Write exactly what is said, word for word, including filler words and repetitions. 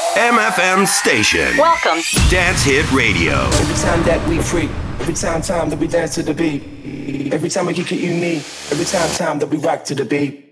M F M station. Welcome. Dance Hit Radio. Every time that we freak, every time, time that we dance to the beat, every time we kick it unique, every time, time that we rock to the beat.